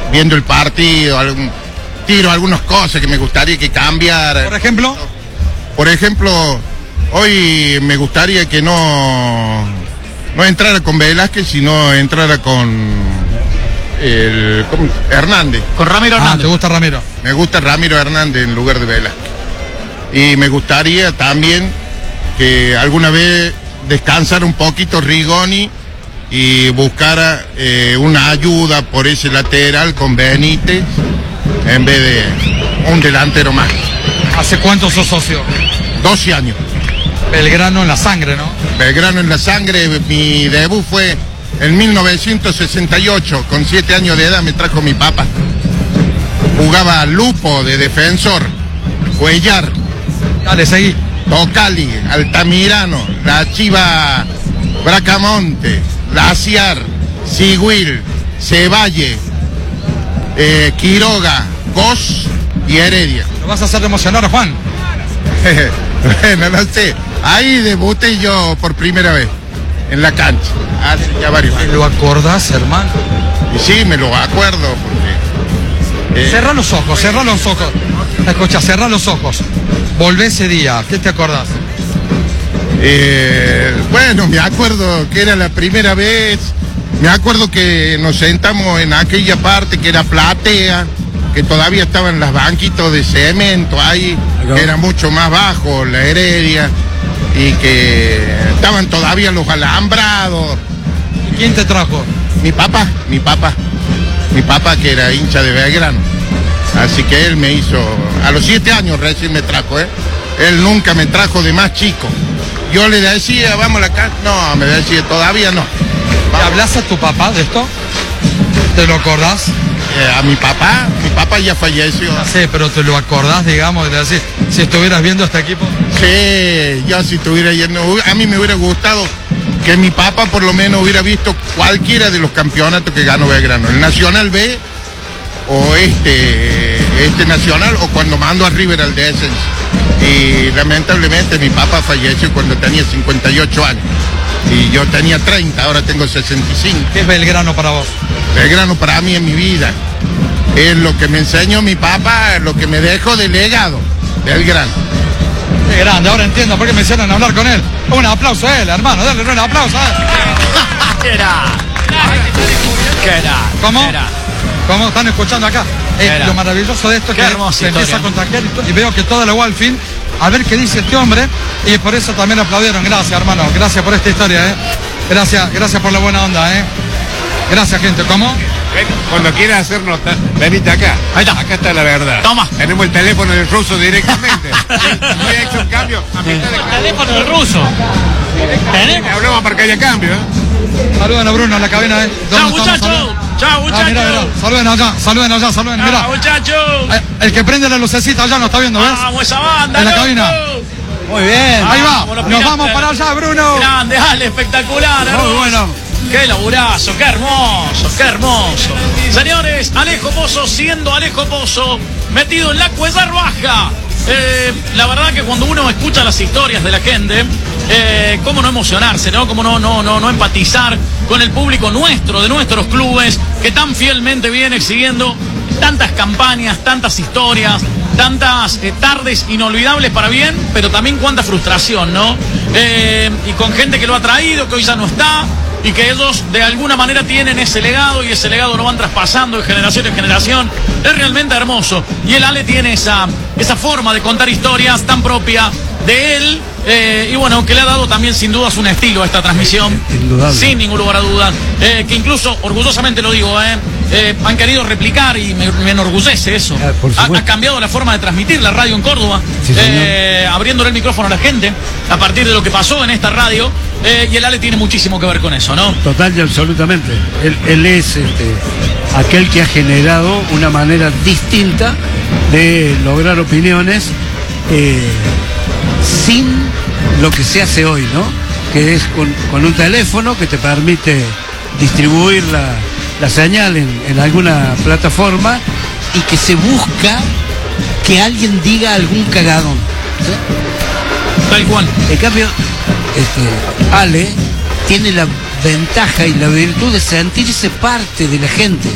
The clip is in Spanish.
viendo el partido, tiro algunas cosas que me gustaría que cambiara. Por ejemplo, hoy me gustaría que no entrara con Velázquez, sino entrara con Hernández. Con Ramiro Hernández. ¿Te gusta Ramiro? Me gusta Ramiro Hernández en lugar de Velázquez. Y me gustaría también que alguna vez descansara un poquito Rigoni y buscara una ayuda por ese lateral con Benítez en vez de un delantero más. ¿Hace cuánto sos socio? 12 años. Belgrano en la sangre, ¿no? Belgrano en la sangre. Mi debut fue en 1968, con 7 años de edad me trajo mi papá. Jugaba Lupo de defensor, Cuellar. Dale, seguí. Tocali, Altamirano, la Chiva Bracamonte, Laciar, Sigüil, Cevalle, Quiroga, Cos y Heredia. ¿Lo vas a hacer emocionar a Juan? Bueno, no sé. Ahí debuté yo por primera vez en la cancha. Hace ya varios años. ¿Lo acordás, hermano? Y sí, me lo acuerdo porque... Cerrá los ojos. Escucha, cerrá los ojos. Volvé ese día, ¿qué te acordás? Bueno, me acuerdo que era la primera vez. Me acuerdo que nos sentamos en aquella parte que era platea, que todavía estaban las banquitos de cemento ahí, que era mucho más bajo, la Heredia, y que estaban todavía los alambrados. ¿Y quién te trajo? Mi papá que era hincha de Belgrano. Así que él me hizo, a los 7 años recién me trajo, Él nunca me trajo de más chico. Yo le decía, vamos a la casa, no, me decía, todavía no. ¿Le hablas a tu papá de esto? ¿Te lo acordás? A mi papá ya falleció. No sé, pero ¿te lo acordás, digamos, de decir, si estuvieras viendo este equipo? Sí, yo si estuviera yendo, a mí me hubiera gustado que mi papá por lo menos hubiera visto cualquiera de los campeonatos que ganó Belgrano, el Nacional B o este Nacional, o cuando mandó a River al descenso. Y lamentablemente mi papá falleció cuando tenía 58 años y yo tenía 30, ahora tengo 65. ¿Qué es Belgrano para vos? Belgrano para mí es mi vida, es lo que me enseñó mi papá, lo que me dejó de legado, Belgrano. Qué grande, ahora entiendo por qué me hicieron hablar con él. Un aplauso a él, hermano, dale un aplauso a él. ¿Qué era? ¿Cómo? ¿Cómo están escuchando acá? Lo maravilloso de esto es que se empieza a contagiar y veo que todo lo al fin, a ver qué dice este hombre, y por eso también aplaudieron. Gracias, hermano, gracias por esta historia, Gracias por la buena onda, Gracias, gente. ¿Cómo? Cuando quieras hacer nota, venite acá. Ahí está. Acá está la verdad. Toma. Tenemos el teléfono del ruso directamente. No he hecho un cambio a mitad de El teléfono del ruso. ¿Tenemos? Hablamos para que haya cambio, Saluden a Bruno en la cabina, Chao, muchachos. Chao, muchachos. Mirá. Saluden allá, mirá. Muchachos. El que prende la lucecita allá nos está viendo, ¿ves? Vamos, esa banda. En la loco. cabina. Muy bien. Ahí va. Vámonos, Nos vamos para allá, Bruno. Grande, dale, espectacular. Muy hermoso. bueno. Qué laburazo, qué hermoso, qué hermoso. Señores, Alejo Pozo siendo Alejo Pozo, metido en la Cuellar Baja. La verdad que cuando uno escucha las historias de la gente, cómo no emocionarse, ¿no? Cómo no empatizar con el público nuestro, de nuestros clubes, que tan fielmente viene siguiendo tantas campañas, tantas historias, tantas tardes inolvidables para bien, pero también cuánta frustración, ¿no? Y con gente que lo ha traído, que hoy ya no está, y que ellos de alguna manera tienen ese legado, y ese legado lo van traspasando de generación en generación. Es realmente hermoso, y el Ale tiene esa forma de contar historias tan propia de él, y bueno, que le ha dado también sin dudas un estilo a esta transmisión, sin ningún lugar a dudas, que incluso, orgullosamente lo digo, han querido replicar, y me enorgullece eso. Ha cambiado la forma de transmitir la radio en Córdoba, sí, abriéndole el micrófono a la gente a partir de lo que pasó en esta radio, y el Ale tiene muchísimo que ver con eso, ¿no? Total y absolutamente. Él es aquel que ha generado una manera distinta de lograr opiniones sin lo que se hace hoy, ¿no? Que es con un teléfono que te permite distribuir la señal en alguna plataforma, y que se busca que alguien diga algún cagadón, ¿sí? Tal cual. En cambio, Ale tiene la ventaja y la virtud de sentirse parte de la gente.